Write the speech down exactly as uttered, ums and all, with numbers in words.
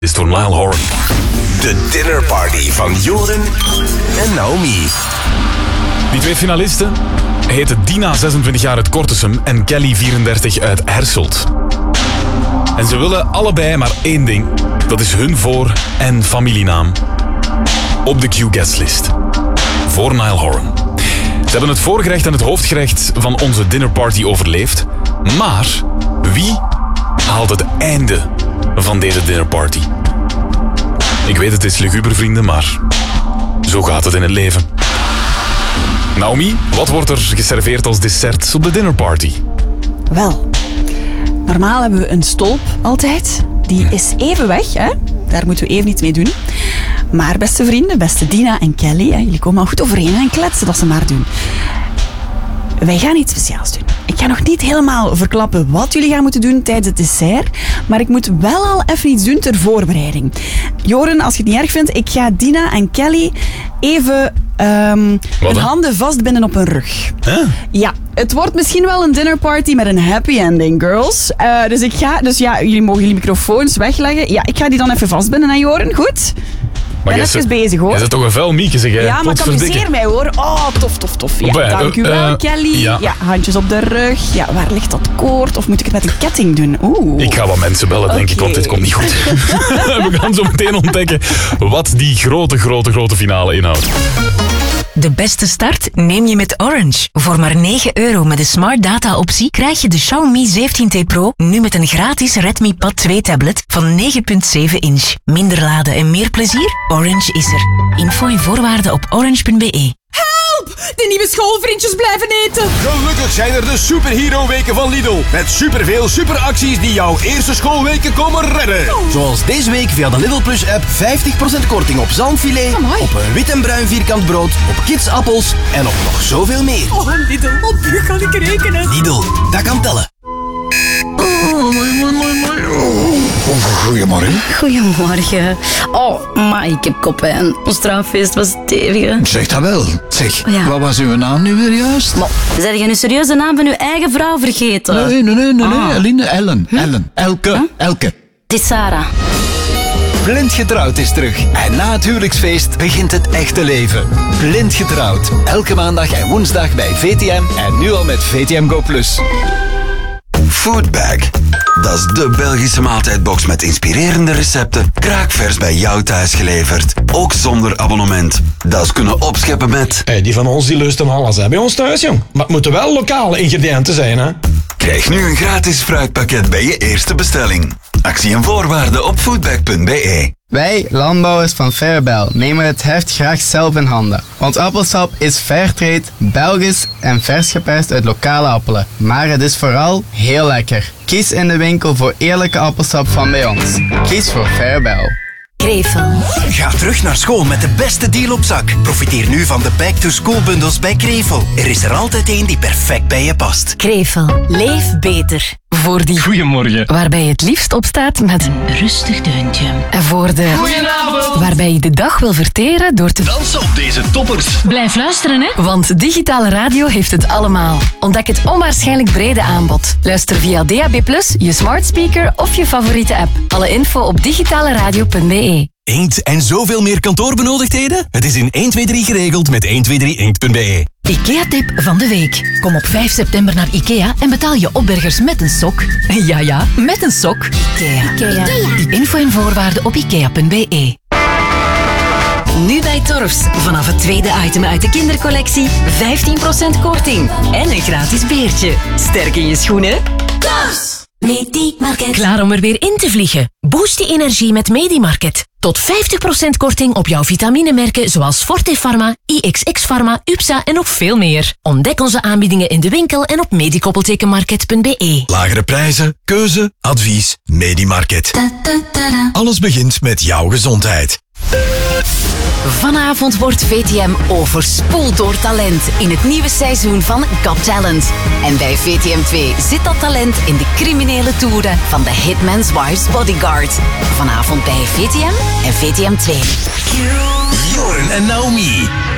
Is voor Niall Horan. De dinnerparty van Joren en Naomi. Die twee finalisten heten Dina, zesentwintig jaar uit Kortesum, en Kelly, vierendertig uit Herselt. En ze willen allebei maar één ding. Dat is hun voor- en familienaam op de Q-guestlist. Voor Niall Horan. Ze hebben het voorgerecht en het hoofdgerecht van onze dinnerparty overleefd. Maar wie haalt het einde van deze dinnerparty? Ik weet, het is luguber, vrienden, maar zo gaat het in het leven. Naomi, wat wordt er geserveerd als dessert op de dinnerparty? Wel, normaal hebben we een stolp altijd. Die is even weg, hè? Daar moeten we even iets mee doen. Maar beste vrienden, beste Dina en Kelly, hè, jullie komen al goed overeen en kletsen dat ze maar doen. Wij gaan iets speciaals doen. Ik ga nog niet helemaal verklappen wat jullie gaan moeten doen tijdens het dessert, maar ik moet wel al even iets doen ter voorbereiding. Joren, als je het niet erg vindt, ik ga Dina en Kelly even um, hun handen vastbinden op hun rug. Huh? Ja, het wordt misschien wel een dinnerparty met een happy ending, girls. Uh, dus ik ga, dus ja, jullie mogen jullie microfoons wegleggen. Ja, ik ga die dan even vastbinden, hè, Joren? Goed? Ik ben even bezig, hoor. Jij bent toch een vuil mieke, zeg jij. Ja, maar het amuseer mij, hoor. Oh, tof, tof, tof. Ja, Opa, dank u uh, wel, uh, Kelly. ja. Ja, handjes op de rug. Ja, waar ligt dat koord? Of moet ik het met een ketting doen? Oeh. Ik ga wat mensen bellen, denk Okay. ik, want dit komt niet goed. We gaan zo meteen ontdekken wat die grote, grote, grote finale inhoudt. De beste start neem je met Orange. Voor maar negen euro met de Smart Data optie krijg je de Xiaomi zeventien T Pro nu met een gratis Redmi Pad twee tablet van negen komma zeven inch. Minder laden en meer plezier? Orange is er. Info en voorwaarden op orange punt b e. De nieuwe schoolvriendjes blijven eten. Gelukkig zijn er de Superhero Weken van Lidl. Met superveel superacties die jouw eerste schoolweken komen redden. Zoals deze week via de Lidl Plus app vijftig procent korting op zalmfilet, Amai. op een wit en bruin vierkant brood, op kidsappels en op nog zoveel meer. Oh, Lidl, op u kan ik rekenen. Lidl, dat kan tellen. Goedemorgen. Goedemorgen. Oh, maar ik heb koppijn. Ons trouwfeest was stevig, hè? Zeg dat wel. Zeg, Ja. wat was uw naam nu weer juist? Maar, zijn je nu serieus de naam van uw eigen vrouw vergeten? Nee, nee, nee, nee, nee. Ah. Eline, Ellen, Ellen, Elke, Elke. Het is Sarah. Blind Getrouwd is terug. En na het huwelijksfeest begint het echte leven. Blind Getrouwd. Elke maandag en woensdag bij V T M en nu al met V T M Go Plus. Foodbag. Dat is de Belgische maaltijdbox met inspirerende recepten, kraakvers bij jou thuis geleverd. Ook zonder abonnement. Dat is kunnen opscheppen met... Hey, die van ons die lusten alles hè, bij ons thuis, jong. Maar het moeten wel lokale ingrediënten zijn, hè. Krijg nu een gratis fruitpakket bij je eerste bestelling. Actie en voorwaarden op foodbag punt b e. Wij, landbouwers van Fairbel, nemen het heft graag zelf in handen. Want appelsap is Fairtrade, Belgisch en vers geperst uit lokale appelen. Maar het is vooral heel lekker. Kies in de winkel voor eerlijke appelsap van bij ons. Kies voor Fairbel. Krevel. Ga terug naar school met de beste deal op zak. Profiteer nu van de back-to-school bundels bij Krevel. Er is er altijd één die perfect bij je past. Krevel. Leef beter. Voor die Goedemorgen. waarbij je het liefst opstaat met een rustig deuntje. En voor de Goedenavond. waarbij je de dag wil verteren door te Dansen op deze toppers. blijf luisteren, hè? Want digitale radio heeft het allemaal. Ontdek het onwaarschijnlijk brede aanbod. Luister via D A B plus, je smart speaker of je favoriete app. Alle info op digitaleradio punt b e. Inkt en zoveel meer kantoorbenodigdheden? Het is in één twee drie geregeld met één twee drie inkt punt b e. IKEA-tip van de week. Kom op vijf september naar IKEA en betaal je opbergers met een sok. Ja, ja, met een sok. IKEA. IKEA. Info en voorwaarden op ikea punt b e. Nu bij Torfs. Vanaf het tweede item uit de kindercollectie vijftien procent korting. En een gratis beertje. Sterk in je schoenen. Torfs! Medimarket. Klaar om er weer in te vliegen? Boost die energie met Medimarket. Tot vijftig procent korting op jouw vitaminemerken zoals Forte Pharma, I X X Pharma, U P S A en nog veel meer. Ontdek onze aanbiedingen in de winkel en op medikoppeltekenmarket punt b e. Lagere prijzen, keuze, advies, Medimarket. Alles begint met jouw gezondheid. Vanavond wordt V T M overspoeld door talent in het nieuwe seizoen van Got Talent. En bij V T M twee zit dat talent in de criminele toeren van de Hitman's Wife's Bodyguard. Vanavond bij V T M en V T M twee. Joren en Naomi.